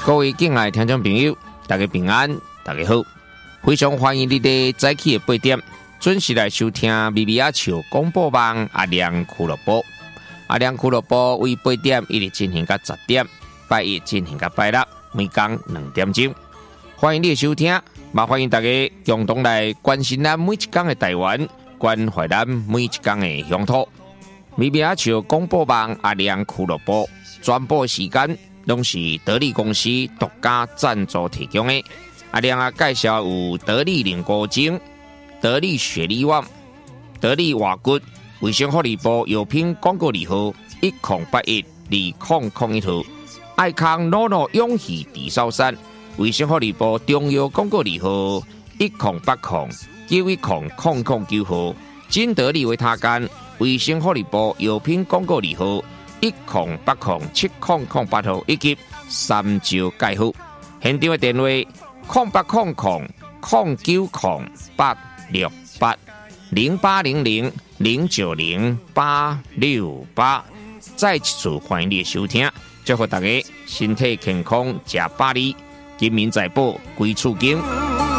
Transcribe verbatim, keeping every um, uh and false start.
各位敬爱的听众朋友，大家平安，大家好，非常欢迎你在早起的八点准时来收听咪咪阿笑广播网阿亮俱乐部。阿亮俱乐部为八点一直进行到十点，拜一进行到拜六，每天两点钟。欢迎你的收听，麻烦大家共同来关心咱每一天的台湾，关怀咱每一天的乡土。咪咪阿笑广播网阿亮俱乐部转播时间拢是得力公司独家赞助提供的。阿亮啊，介绍有得力凝固精、得力雪力旺、得力瓦骨、卫生福利部药品广告字号一零八一二零零一号，爱康诺诺永续地烧山。卫生福利部中药广告字号一零八零九一零零零九号，金得利维他干卫生福利部药品广告字号一零八零七零零八号，以及三招介护。现场的电话零八零零零九零八六八零八零零零九零八六八。再一次欢迎你的收听，祝福大家身体健康，吃百里。金民财宝，归厝金。